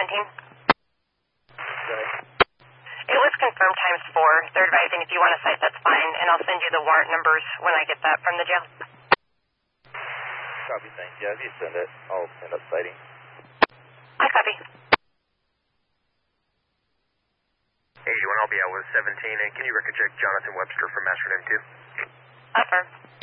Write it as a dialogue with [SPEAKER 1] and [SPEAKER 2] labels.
[SPEAKER 1] Okay.
[SPEAKER 2] It was confirmed ×4. They're advising if you want to cite, that's fine, and I'll send you the warrant numbers when I get that from the jail.
[SPEAKER 1] Copy, thanks. Yeah, if you send it, I'll end up citing.
[SPEAKER 2] I copy.
[SPEAKER 3] Hey, you want to be out with 17, and can you record check Jonathan Webster from Mastername 2?
[SPEAKER 2] Affirm.